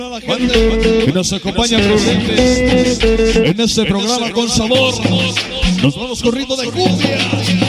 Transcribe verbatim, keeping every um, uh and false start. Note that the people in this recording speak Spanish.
La gente que nos acompaña presentes en este programa con sabor. Nos vamos corriendo de cumbia.